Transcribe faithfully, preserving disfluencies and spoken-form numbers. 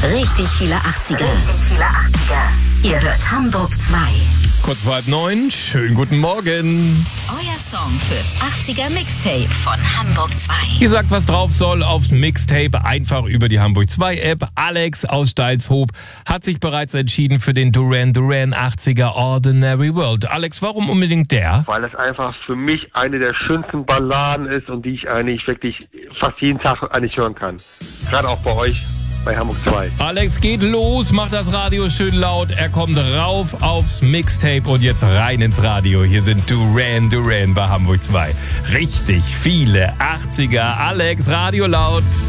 Richtig viele achtziger. Richtig viele achtziger. Ihr hört Hamburg zwei. Kurz vor halb neun, schönen guten Morgen. Euer Song fürs achtziger Mixtape von Hamburg zwei. Ihr sagt, was drauf soll aufs Mixtape, einfach über die Hamburg zwei App. Alex aus Steilshoop hat sich bereits entschieden für den Duran Duran achtziger Ordinary World. Alex, warum unbedingt der? Weil es einfach für mich eine der schönsten Balladen ist und die ich eigentlich wirklich fast jeden Tag eigentlich hören kann. Gerade auch bei euch. Bei Hamburg zwei. Alex geht los, macht das Radio schön laut. Er kommt rauf aufs Mixtape und jetzt rein ins Radio. Hier sind Duran Duran bei Hamburg zwei. Richtig viele achtziger. Alex, Radio laut.